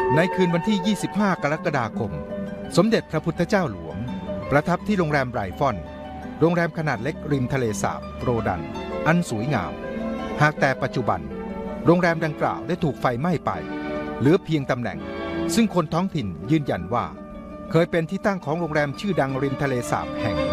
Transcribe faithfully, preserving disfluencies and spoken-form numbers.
ในคืนวันที่ ยี่สิบห้า กรกฎาคมสมเด็จพระพุทธเจ้าหลวงประทับที่โรงแรมไรฟอนโรงแรมขนาดเล็กริมทะเลสาบโรดันอันสวยงามหากแต่ปัจจุบันโรงแรมดังกล่าวได้ถูกไฟไหม้ไปเหลือเพียงตำแหน่งซึ่งคนท้องถิ่นยืนยันว่าเคยเป็นที่ตั้งของโรงแรมชื่อดังริมทะเลสาบแห่ง